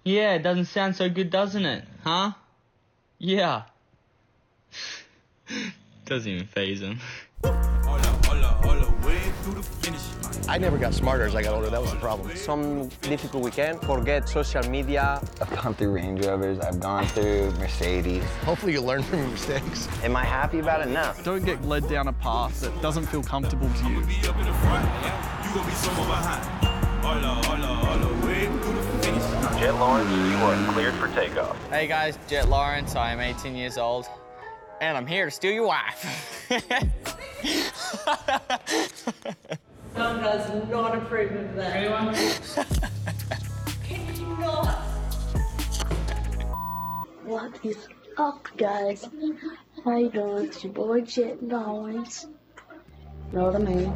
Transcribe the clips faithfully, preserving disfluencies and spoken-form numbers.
Yeah, it doesn't sound so good, doesn't it? Huh? Yeah. Doesn't even faze him. I never got smarter as I got older. That was the problem. Some difficult weekend, forget social media. I've gone through Range Rovers, I've gone through Mercedes. Hopefully you learn from your mistakes. Am I happy about it? No. Don't get led down a path that doesn't feel comfortable to you. Jet Lawrence, you are cleared for takeoff. Hey guys, Jet Lawrence. I am eighteen years old, and I'm here to steal your wife. Mum does not approve of that. Anyone? Can you not? What is up, guys? How you doing? It's your boy Jet Lawrence. Know what I mean?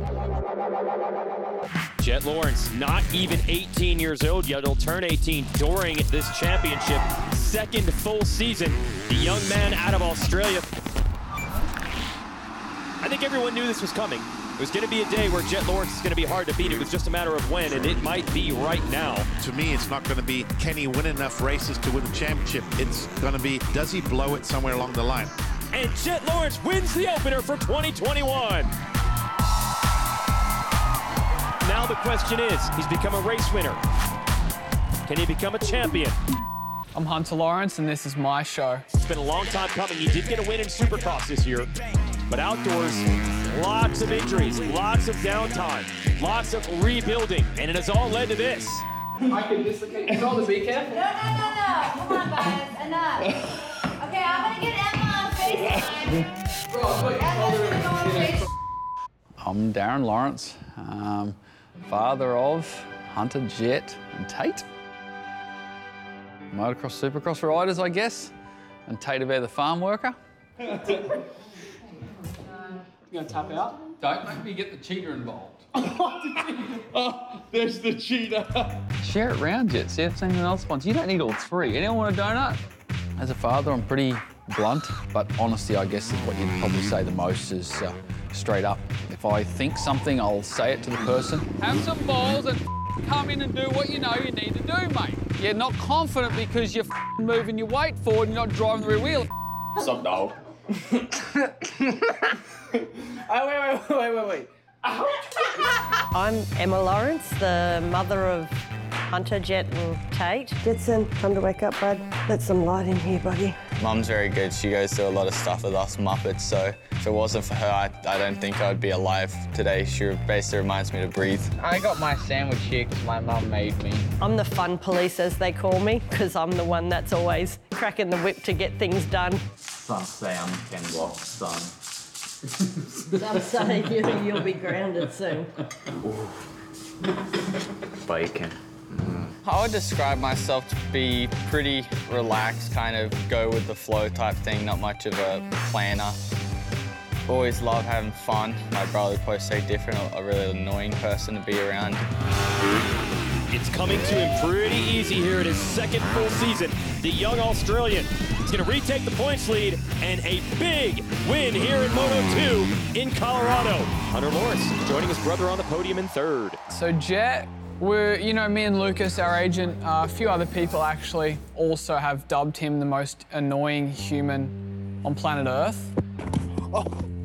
Jet Lawrence, not even eighteen years old yet. He'll turn eighteen during this championship. Second full season. The young man out of Australia. I think everyone knew this was coming. It was going to be a day where Jet Lawrence is going to be hard to beat. It was just a matter of when, and it might be right now. To me, it's not going to be, can he win enough races to win the championship? It's going to be, does he blow it somewhere along the line? And Jet Lawrence wins the opener for twenty twenty-one. Now the question is, he's become a race winner. Can he become a champion? I'm Hunter Lawrence, and this is my show. It's been a long time coming. He did get a win in Supercross this year, but outdoors, lots of injuries, lots of downtime, lots of rebuilding, and it has all led to this. I can dislocate your shoulder, be careful. No, no, no, no. Come on, guys. Enough. Okay, I'm gonna get Emma on FaceTime. Emma's gonna go on FaceTime. I'm Darren Lawrence, um, father of Hunter, Jet, and Tate. Motocross, Supercross riders, I guess, and Tate Bear, the farm worker. You gonna tap out? Don't make me get the cheater involved. Oh, there's the cheater. Share it round, Jet. See if anyone else wants. You don't need all three. Anyone want a donut? As a father, I'm pretty blunt, but honesty, I guess, is what you'd probably say the most is uh, straight up. If I think something, I'll say it to the person. Have some balls and come in and do what you know you need to do, mate. You're not confident because you're moving your weight forward and you're not driving the rear wheel. Some dog. Oh, wait, wait, wait, wait, wait. I'm Emma Lawrence, the mother of Hunter, Jet, and Tate. Jetson, time to wake up, bud. Let some light in here, buddy. Mum's very good. She goes through a lot of stuff with us Muppets, so if it wasn't for her, I, I don't think I'd be alive today. She basically reminds me to breathe. I got my sandwich here because my mum made me. I'm the fun police, as they call me, because I'm the one that's always cracking the whip to get things done. Some say I'm Ken Block's son. I'm saying you, you'll be grounded soon. Bacon. I would describe myself to be pretty relaxed, kind of go with the flow type thing, not much of a planner. Always love having fun. My brother would probably say different, a really annoying person to be around. It's coming to him pretty easy here in his second full season. The young Australian is going to retake the points lead and a big win here in Moto two in Colorado. Hunter Lawrence joining his brother on the podium in third. So Jet, we're, you know, me and Lucas, our agent, uh, a few other people actually also have dubbed him the most annoying human on planet Earth. Oh.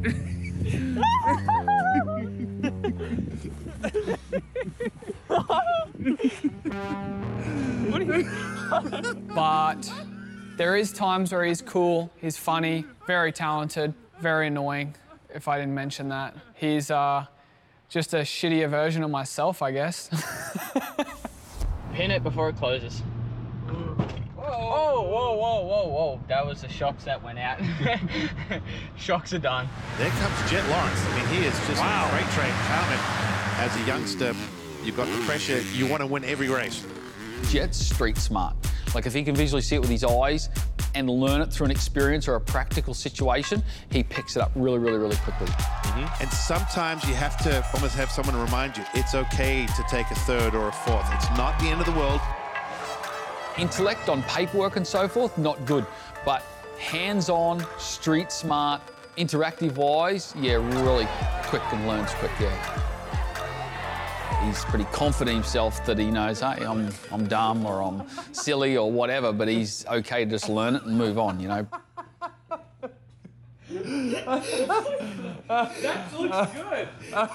But there is times where he's cool, he's funny, very talented, very annoying, if I didn't mention that. He's uh, just a shittier version of myself, I guess. Pin it before it closes. Whoa, whoa, whoa, whoa, whoa. That was the shocks that went out. Shocks are done. There comes Jet Lawrence. I mean, he is just wow. a freight train coming. As a youngster, you've got the pressure. You want to win every race. Jet's street smart. Like, if he can visually see it with his eyes and learn it through an experience or a practical situation, he picks it up really, really, really quickly. Mm-hmm. And sometimes you have to almost have someone remind you, it's okay to take a third or a fourth. It's not the end of the world. Intellect on paperwork and so forth, not good. But hands-on, street smart, interactive-wise, yeah, really quick and learns quick, yeah. he's pretty confident himself that he knows, hey, I'm, I'm dumb or I'm silly or whatever, but he's okay to just learn it and move on, you know. That looks good.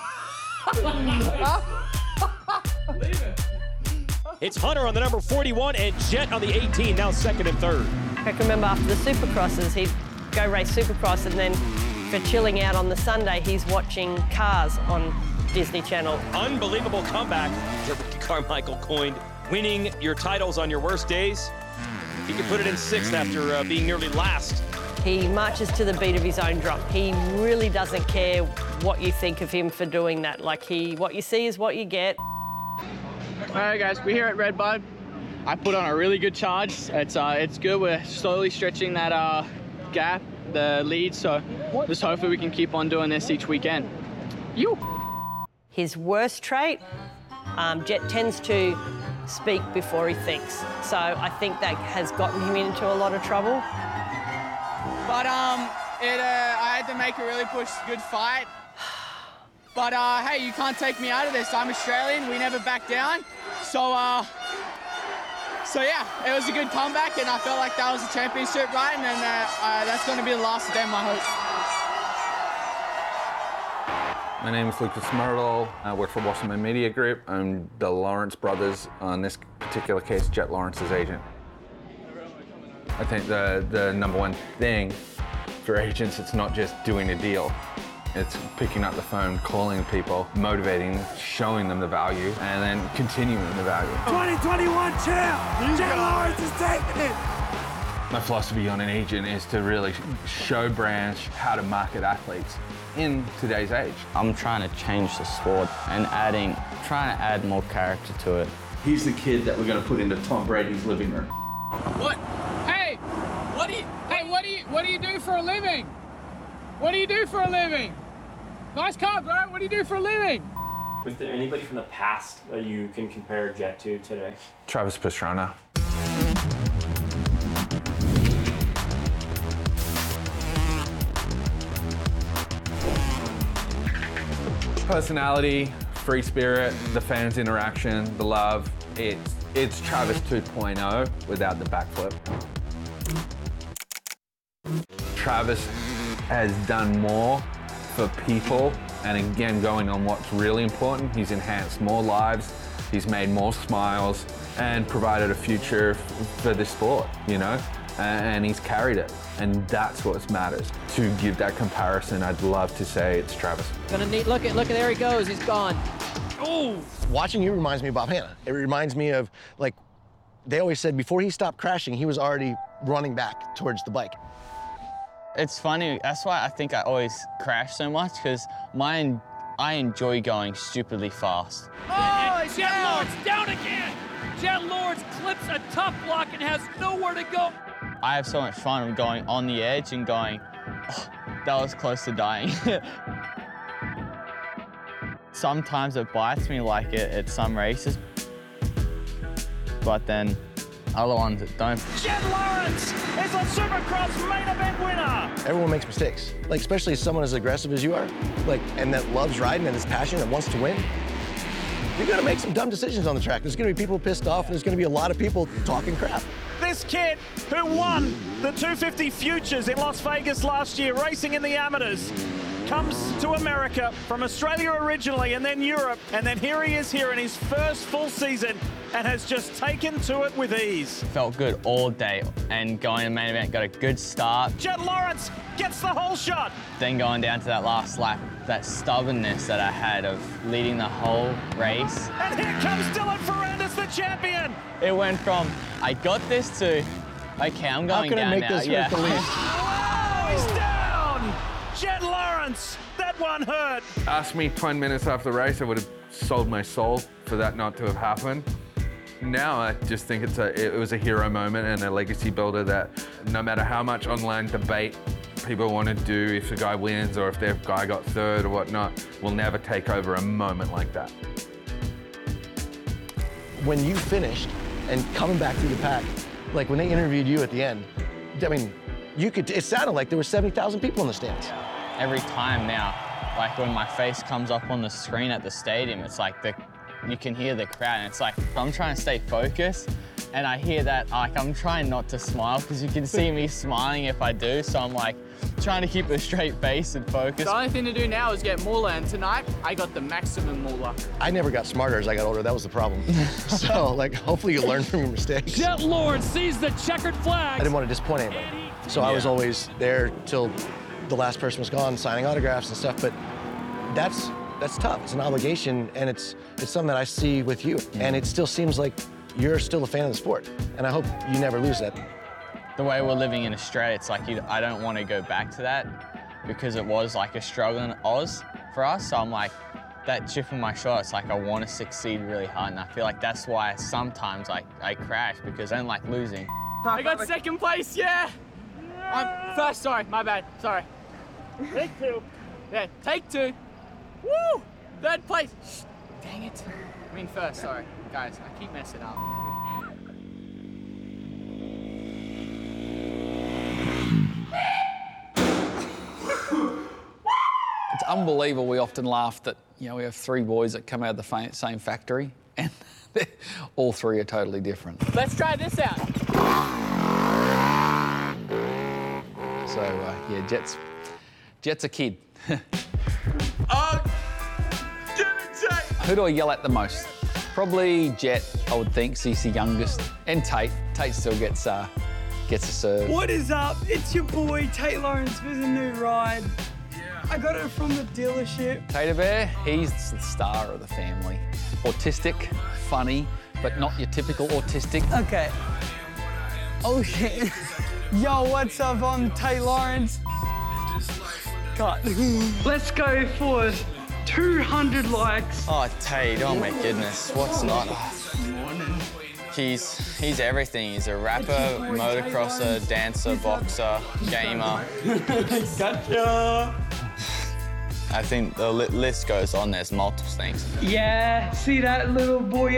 Leave it. It's Hunter on the number forty-one and Jet on the eighteen, now second and third. I can remember after the Supercrosses, he'd go race Supercross, and then for chilling out on the Sunday, he's watching Cars on Disney Channel. Unbelievable comeback that Ricky Carmichael coined, winning your titles on your worst days. He could put it in sixth after uh, being nearly last. He marches to the beat of his own drum. He really doesn't care what you think of him for doing that. Like, he, what you see is what you get. All right, guys, we're here at Redbud. I put on a really good charge. It's uh, it's good. We're slowly stretching that uh, gap, the lead, so just hopefully we can keep on doing this each weekend. You. His worst trait, um, Jet tends to speak before he thinks. So I think that has gotten him into a lot of trouble. But um, it uh, I had to make a really push, good fight. But uh, hey, you can't take me out of this. I'm Australian. We never back down. So uh, so yeah, it was a good comeback, and I felt like that was a championship ride, and uh, uh, that's going to be the last of them, I hope. My name is Lucas Myrtle. I work for Wasserman Media Group. I'm the Lawrence brothers, on this particular case, Jet Lawrence's agent. I think the, the number one thing for agents, it's not just doing a deal. It's picking up the phone, calling people, motivating, showing them the value, and then continuing the value. twenty twenty-one champ! Jet Lawrence is taking it! My philosophy on an agent is to really show brands how to market athletes in today's age. I'm trying to change the sport and adding, trying to add more character to it. He's the kid that we're going to put into Tom Brady's living room. What? Hey, what do you? Hey, what do you? What do you do for a living? What do you do for a living? Nice car, bro. What do you do for a living? Was there anybody from the past that you can compare Jet to today? Travis Pastrana. Personality, free spirit, the fans' interaction, the love. It's, it's Travis two point oh without the backflip. Travis has done more for people, and again, going on what's really important, he's enhanced more lives, he's made more smiles, and provided a future for the sport, you know? And he's carried it, and that's what matters. To give that comparison, I'd love to say it's Travis. Gonna need, look at, look at, there he goes, he's gone. Oh! Watching you reminds me of Bob Hanna. It reminds me of, like, they always said before he stopped crashing, he was already running back towards the bike. It's funny, that's why I think I always crash so much, because mine, I enjoy going stupidly fast. Oh, Jet Lawrence down again! Jet Lawrence clips a tough block and has nowhere to go. I have so much fun going on the edge and going, oh, that was close to dying. Sometimes it bites me like it at some races, but then other ones that don't. Jet Lawrence is a Supercross main event winner! Everyone makes mistakes. Like, especially someone as aggressive as you are, like, and that loves riding and is passionate and wants to win. You're gonna make some dumb decisions on the track. There's gonna be people pissed off, and there's gonna be a lot of people talking crap. This kid who won the two fifty Futures in Las Vegas last year, racing in the amateurs, comes to America from Australia originally and then Europe, and then here he is here in his first full season and has just taken to it with ease. Felt good all day, and going to main event, got a good start. Jet Lawrence gets the whole shot. Then going down to that last lap, that stubbornness that I had of leading the whole race. And here comes Dylan Ferrandis, the champion. It went from, I got this to, okay, I'm going How can down I make now. this yeah. hurt the least? Oh, he's down! Jet Lawrence, that one hurt. Ask me twenty minutes after the race, I would have sold my soul for that not to have happened. Now I just think it's a, it was a hero moment and a legacy builder that no matter how much online debate people want to do if the guy wins or if their guy got third or whatnot, will never take over a moment like that. When you finished and coming back through the pack, like when they interviewed you at the end, I mean, you could, it sounded like there were seventy thousand people in the stands. Every time now, like when my face comes up on the screen at the stadium, it's like the you can hear the crowd, and it's like, I'm trying to stay focused, and I hear that, like, I'm trying not to smile, because you can see me smiling if I do, so I'm like, trying to keep a straight face and focus. The only thing to do now is get moolah, and tonight, I got the maximum moolah. I never got smarter as I got older. That was the problem. So, like, hopefully you learn from your mistakes. Jet Lawrence sees the checkered I flag. didn't want to disappoint anybody. So I was Yeah. always there till the last person was gone, signing autographs and stuff, but that's that's tough. It's an obligation, and it's it's something that I see with you, and it still seems like you're still a fan of the sport, and I hope you never lose that. The way we're living in Australia, it's like, you, I don't want to go back to that, because it was like a struggle in Oz for us, so I'm like, that chip on my shoulder, it's like I want to succeed really hard, and I feel like that's why sometimes I, I crash, because I don't like losing. I got second place, yeah! I'm first, sorry, my bad, sorry. Take two. Yeah, take two. Woo! Third place. Shh, dang it. I mean first, sorry. Guys, I keep messing up. It's unbelievable. We often laugh that, you know, we have three boys that come out of the fa- same factory, and all three are totally different. Let's try this out. So, uh, yeah, Jet's, Jet's a kid. Oh, Who do I yell at the most? Probably Jet, I would think, 'cause he's the youngest, and Tate. Tate still gets uh, gets a serve. What is up? It's your boy Tate Lawrence with a new ride. I got it from the dealership. Tater Bear, he's the star of the family. Autistic, funny, but not your typical autistic. Okay. Oh shit. Yo, what's up? I'm Tate Lawrence. Cut. Let's go for two hundred likes. Oh, Tate, oh my goodness, what's not? He's, he's everything. He's a rapper, motocrosser, dancer, boxer, gamer. Gotcha. I think the li list goes on, there's multiple things. Yeah, see that little boy